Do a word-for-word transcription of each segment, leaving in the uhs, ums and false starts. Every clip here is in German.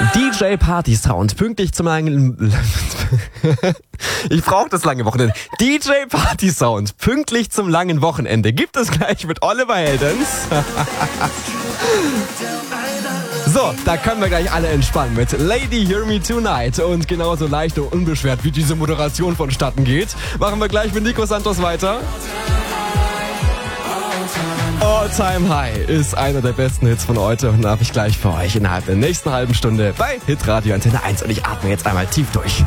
D J Party Sound, pünktlich zum langen... ich brauche das lange Wochenende. D J Party Sound, pünktlich zum langen Wochenende. Gibt es gleich mit Oliver Heldens. So, da können wir gleich alle entspannen mit Lady Hear Me Tonight. Und genauso leicht und unbeschwert, wie diese Moderation vonstatten geht, machen wir gleich mit Nico Santos weiter. All Time High ist einer der besten Hits von heute und habe ich gleich für euch innerhalb der nächsten halben Stunde bei Hitradio Antenne eins. Und ich atme jetzt einmal tief durch.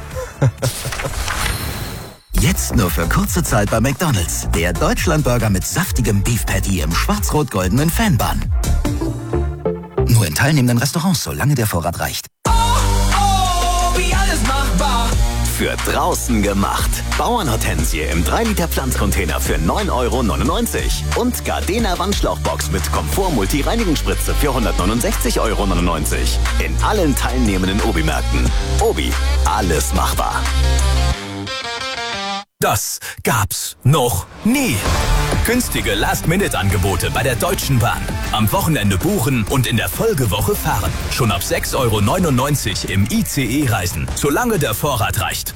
Jetzt nur für kurze Zeit bei McDonald's. Der Deutschlandburger mit saftigem Beef Patty im schwarz-rot-goldenen Fanbun. Nur in teilnehmenden Restaurants, solange der Vorrat reicht. Oh, oh, wie alles machbar. Für draußen gemacht. Bauernhortensie im drei Liter Pflanzcontainer für neun Euro neunundneunzig. Und Gardena Wandschlauchbox mit Komfort-Multi-Reinigungsspritze für hundertneunundsechzig Euro neunundneunzig. In allen teilnehmenden Obi-Märkten. Obi, alles machbar. Das gab's noch nie. Günstige Last-Minute-Angebote bei der Deutschen Bahn. Am Wochenende buchen und in der Folgewoche fahren. Schon ab sechs Euro neunundneunzig im I C E-Reisen, solange der Vorrat reicht.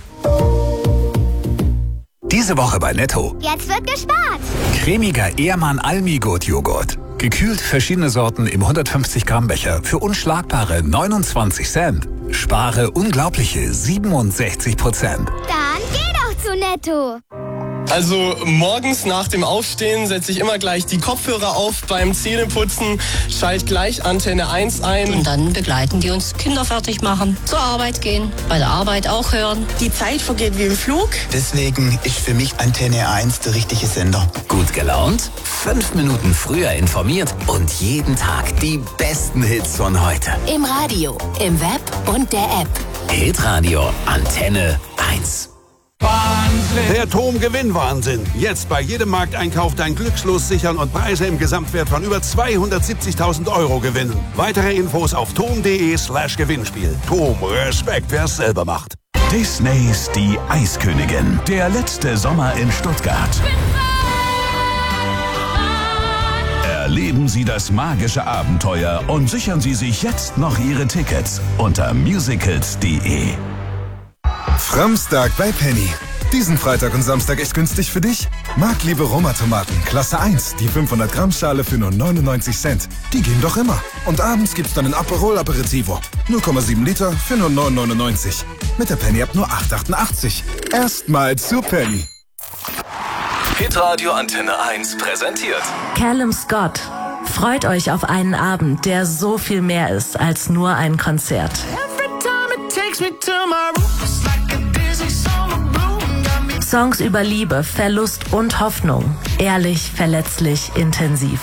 Diese Woche bei Netto. Jetzt wird gespart. Cremiger Ehrmann Almi-Gut-Joghurt. Gekühlt verschiedene Sorten im hundertfünfzig Gramm Becher für unschlagbare neunundzwanzig Cent. Spare unglaubliche siebenundsechzig Prozent. Dann geh doch zu Netto. Also morgens nach dem Aufstehen setze ich immer gleich die Kopfhörer auf beim Zähneputzen, schalte gleich Antenne eins ein. Und dann begleiten die uns, Kinder fertig machen, zur Arbeit gehen, bei der Arbeit auch hören. Die Zeit vergeht wie im Flug. Deswegen ist für mich Antenne eins der richtige Sender. Gut gelaunt, fünf Minuten früher informiert und jeden Tag die besten Hits von heute. Im Radio, im Web und der App. Hitradio Antenne eins. Wahnsinn. Der Tom-Gewinn-Wahnsinn. Jetzt bei jedem Markteinkauf dein Glückslos sichern und Preise im Gesamtwert von über zweihundertsiebzigtausend Euro gewinnen. Weitere Infos auf tom.de slash Gewinnspiel. Tom, Respekt, wer es selber macht. Disneys Die Eiskönigin. Der letzte Sommer in Stuttgart. Erleben Sie das magische Abenteuer und sichern Sie sich jetzt noch Ihre Tickets unter musicals punkt de. Framstag bei Penny. Diesen Freitag und Samstag echt günstig für dich? Markliebe Roma-Tomaten, Klasse eins, die fünfhundert Gramm Schale für nur neunundneunzig Cent. Die gehen doch immer. Und abends gibt's dann ein Aperol Aperitivo. null Komma sieben Liter für nur neun neunundneunzig. Mit der Penny ab nur acht achtundachtzig. Erstmal zu Penny. Hitradio Antenne eins präsentiert Callum Scott. Freut euch auf einen Abend, der so viel mehr ist als nur ein Konzert. Songs über Liebe, Verlust und Hoffnung. Ehrlich, verletzlich, intensiv.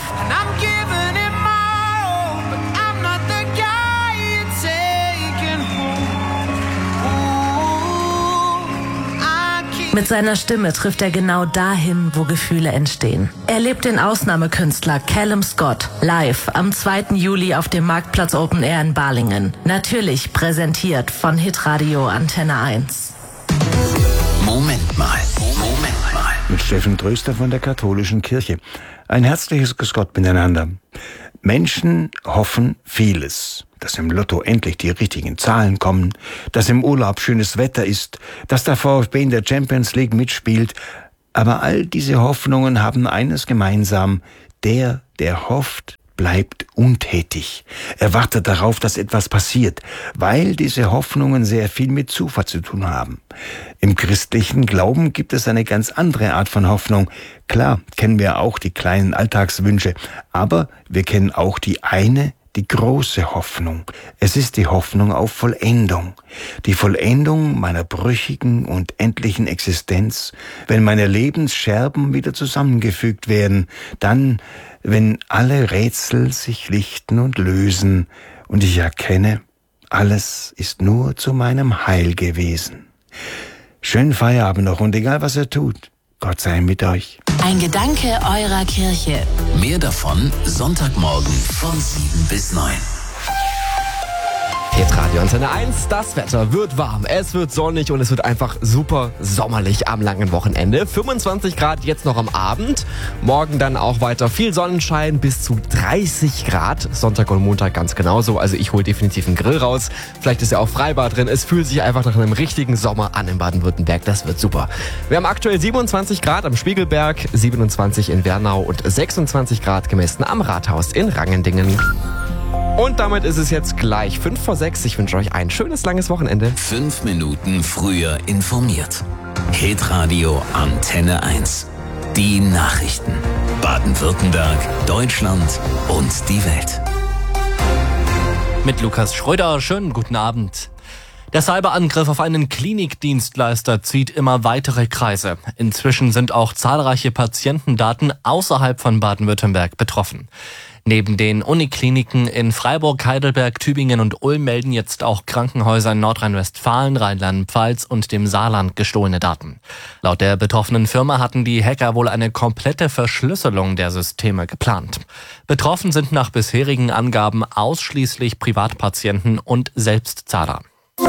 Mit seiner Stimme trifft er genau dahin, wo Gefühle entstehen. Erlebt den Ausnahmekünstler Callum Scott live am zweiten Juli auf dem Marktplatz Open Air in Balingen. Natürlich präsentiert von Hitradio Antenne eins. Moment mal, Moment mal. Mit Steffen Tröster von der Katholischen Kirche. Ein herzliches Grüß Gott miteinander. Menschen hoffen vieles. Dass im Lotto endlich die richtigen Zahlen kommen, dass im Urlaub schönes Wetter ist, dass der VfB in der Champions League mitspielt. Aber all diese Hoffnungen haben eines gemeinsam. Der, der hofft, bleibt untätig. Er wartet darauf, dass etwas passiert, weil diese Hoffnungen sehr viel mit Zufall zu tun haben. Im christlichen Glauben gibt es eine ganz andere Art von Hoffnung. Klar kennen wir auch die kleinen Alltagswünsche, aber wir kennen auch die eine, die große Hoffnung. Es ist die Hoffnung auf Vollendung. Die Vollendung meiner brüchigen und endlichen Existenz, wenn meine Lebensscherben wieder zusammengefügt werden, dann, wenn alle Rätsel sich lichten und lösen und ich erkenne, alles ist nur zu meinem Heil gewesen. Schönen Feierabend noch und egal was er tut, Gott sei mit euch. Ein Gedanke eurer Kirche. Mehr davon Sonntagmorgen von sieben bis neun. Hitradio Radio Antenne eins. Das Wetter wird warm, es wird sonnig und es wird einfach super sommerlich am langen Wochenende. fünfundzwanzig Grad jetzt noch am Abend. Morgen dann auch weiter viel Sonnenschein bis zu dreißig Grad. Sonntag und Montag ganz genauso. Also ich hole definitiv einen Grill raus. Vielleicht ist ja auch Freibad drin. Es fühlt sich einfach nach einem richtigen Sommer an in Baden-Württemberg. Das wird super. Wir haben aktuell siebenundzwanzig Grad am Spiegelberg, siebenundzwanzig in Wernau und sechsundzwanzig Grad gemessen am Rathaus in Rangendingen. Und damit ist es jetzt gleich fünf vor sechs. Ich wünsche euch ein schönes, langes Wochenende. Fünf Minuten früher informiert. Hitradio Antenne eins. Die Nachrichten. Baden-Württemberg, Deutschland und die Welt. Mit Lukas Schröder, schönen guten Abend. Der Cyberangriff auf einen Klinikdienstleister zieht immer weitere Kreise. Inzwischen sind auch zahlreiche Patientendaten außerhalb von Baden-Württemberg betroffen. Neben den Unikliniken in Freiburg, Heidelberg, Tübingen und Ulm melden jetzt auch Krankenhäuser in Nordrhein-Westfalen, Rheinland-Pfalz und dem Saarland gestohlene Daten. Laut der betroffenen Firma hatten die Hacker wohl eine komplette Verschlüsselung der Systeme geplant. Betroffen sind nach bisherigen Angaben ausschließlich Privatpatienten und Selbstzahler.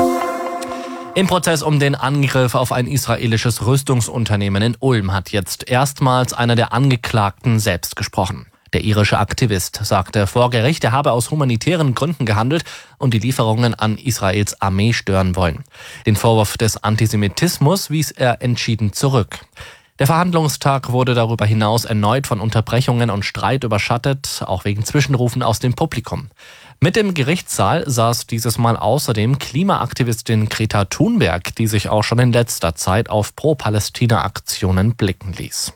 Im Prozess um den Angriff auf ein israelisches Rüstungsunternehmen in Ulm hat jetzt erstmals einer der Angeklagten selbst gesprochen. Der irische Aktivist sagte vor Gericht, er habe aus humanitären Gründen gehandelt und die Lieferungen an Israels Armee stören wollen. Den Vorwurf des Antisemitismus wies er entschieden zurück. Der Verhandlungstag wurde darüber hinaus erneut von Unterbrechungen und Streit überschattet, auch wegen Zwischenrufen aus dem Publikum. Mit im Gerichtssaal saß dieses Mal außerdem Klimaaktivistin Greta Thunberg, die sich auch schon in letzter Zeit auf Pro-Palästina-Aktionen blicken ließ.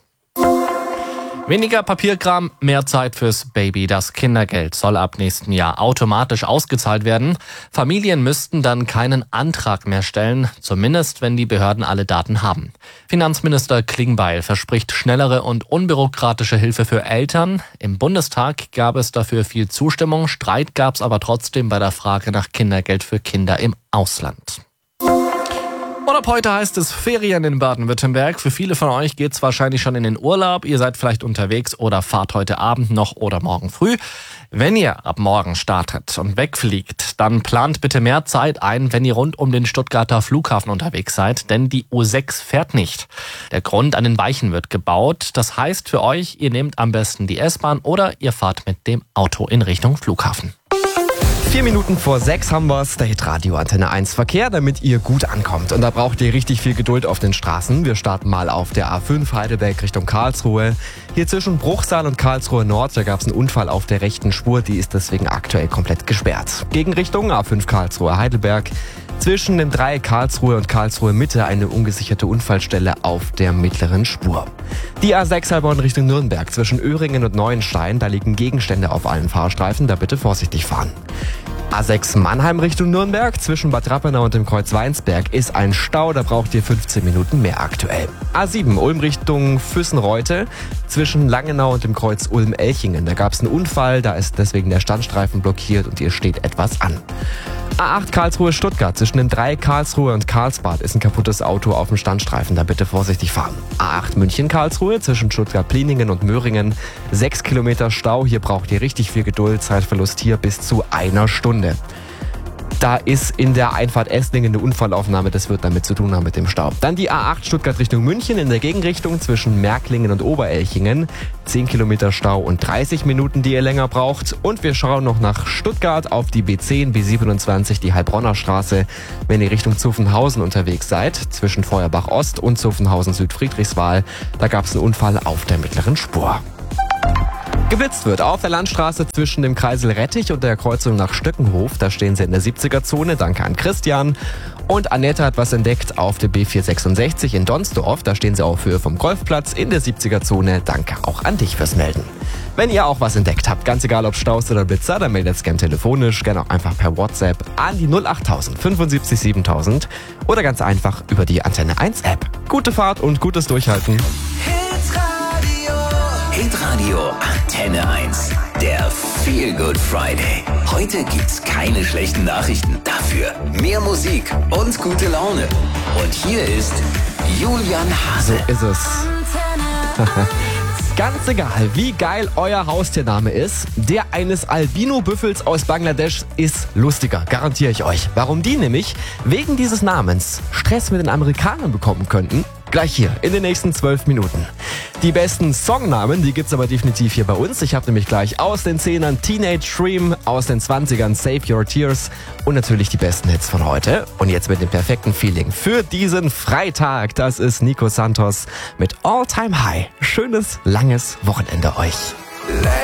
Weniger Papierkram, mehr Zeit fürs Baby. Das Kindergeld soll ab nächsten Jahr automatisch ausgezahlt werden. Familien müssten dann keinen Antrag mehr stellen, zumindest wenn die Behörden alle Daten haben. Finanzminister Klingbeil verspricht schnellere und unbürokratische Hilfe für Eltern. Im Bundestag gab es dafür viel Zustimmung, Streit gab es aber trotzdem bei der Frage nach Kindergeld für Kinder im Ausland. Und ab heute heißt es Ferien in Baden-Württemberg. Für viele von euch geht's wahrscheinlich schon in den Urlaub. Ihr seid vielleicht unterwegs oder fahrt heute Abend noch oder morgen früh. Wenn ihr ab morgen startet und wegfliegt, dann plant bitte mehr Zeit ein, wenn ihr rund um den Stuttgarter Flughafen unterwegs seid, denn die U sechs fährt nicht. Der Grund, an den Weichen wird gebaut. Das heißt für euch, ihr nehmt am besten die S-Bahn oder ihr fahrt mit dem Auto in Richtung Flughafen. Vier Minuten vor sechs haben wir's, der Hitradio Antenne eins Verkehr, damit ihr gut ankommt. Und da braucht ihr richtig viel Geduld auf den Straßen. Wir starten mal auf der A fünf Heidelberg Richtung Karlsruhe. Hier zwischen Bruchsal und Karlsruhe Nord, da gab's einen Unfall auf der rechten Spur, die ist deswegen aktuell komplett gesperrt. Gegenrichtung A fünf Karlsruhe Heidelberg. Zwischen dem Dreieck Karlsruhe und Karlsruhe Mitte eine ungesicherte Unfallstelle auf der mittleren Spur. Die A sechs Heilbronn Richtung Nürnberg zwischen Öhringen und Neuenstein, da liegen Gegenstände auf allen Fahrstreifen, da bitte vorsichtig fahren. A sechs Mannheim Richtung Nürnberg zwischen Bad Rappenau und dem Kreuz Weinsberg ist ein Stau, da braucht ihr fünfzehn Minuten mehr aktuell. A sieben Ulm Richtung Füssenreute zwischen Langenau und dem Kreuz Ulm-Elchingen, da gab es einen Unfall, da ist deswegen der Standstreifen blockiert und ihr steht etwas an. A acht Karlsruhe Stuttgart zwischen dem Dreieck Karlsruhe und Karlsbad ist ein kaputtes Auto auf dem Standstreifen, da bitte vorsichtig fahren. A acht München Karlsruhe zwischen Stuttgart-Pliningen und Möhringen, sechs Kilometer Stau, hier braucht ihr richtig viel Geduld, Zeitverlust hier bis zu einer Stunde. Da ist in der Einfahrt Esslingen eine Unfallaufnahme, das wird damit zu tun haben mit dem Stau. Dann die A acht Stuttgart Richtung München in der Gegenrichtung zwischen Märklingen und Oberelchingen. zehn Kilometer Stau und dreißig Minuten, die ihr länger braucht. Und wir schauen noch nach Stuttgart auf die B zehn, B siebenundzwanzig, die Heilbronner Straße. Wenn ihr Richtung Zuffenhausen unterwegs seid, zwischen Feuerbach Ost und Zuffenhausen Südfriedrichswal, da gab es einen Unfall auf der mittleren Spur. Geblitzt wird auf der Landstraße zwischen dem Kreisel Rettich und der Kreuzung nach Stöckenhof. Da stehen sie in der siebziger-Zone. Danke an Christian. Und Annette hat was entdeckt auf der B vierhundertsechsundsechzig in Donsdorf. Da stehen sie auf Höhe vom Golfplatz in der siebziger-Zone. Danke auch an dich fürs Melden. Wenn ihr auch was entdeckt habt, ganz egal ob Staus oder Blitzer, dann meldet es gerne telefonisch, gerne auch einfach per WhatsApp an die null achttausend fünfundsiebzig siebentausend oder ganz einfach über die Antenne eins App. Gute Fahrt und gutes Durchhalten. Hitradio Antenne eins, der Feel Good Friday. Heute gibt's keine schlechten Nachrichten, dafür mehr Musik und gute Laune. Und hier ist Julian Hase. So ist es. Ganz egal, wie geil euer Haustiername ist, der eines Albino-Büffels aus Bangladesch ist lustiger, garantiere ich euch. Warum die nämlich wegen dieses Namens Stress mit den Amerikanern bekommen könnten, gleich hier in den nächsten zwölf Minuten. Die besten Songnamen, die gibt's aber definitiv hier bei uns. Ich habe nämlich gleich aus den Zehnern Teenage Dream, aus den Zwanzigern Save Your Tears und natürlich die besten Hits von heute. Und jetzt mit dem perfekten Feeling für diesen Freitag. Das ist Nico Santos mit All Time High. Schönes, langes Wochenende euch.